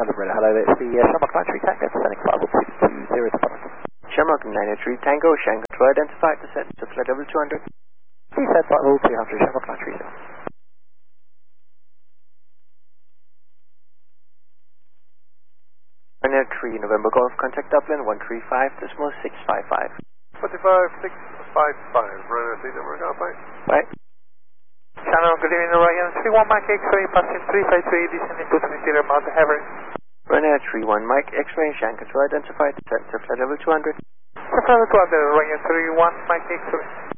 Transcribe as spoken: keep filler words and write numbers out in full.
Hello, Brenda. Hello, it's the uh, Shamrock nine three Tango, sending five one two two zero to Poland. Shamrock nine three Tango, Shanghai to identify descent to flight level two hundred. Please head flight level two hundred, Shamrock nine three zero. Ryanair three November Golf, contact Dublin one three five decimal six five five. forty-five six five five, Ryanair three November Golf, bye. Bye. Channel, good evening, Ryan three one Mike X-ray, passing three five three, descending to twenty zero, Mount Everest. Ryanair three one Mike X-ray, Shanghai to identify descent to flight level two hundred. Flight level two hundred, Ryan three one Mike X-ray.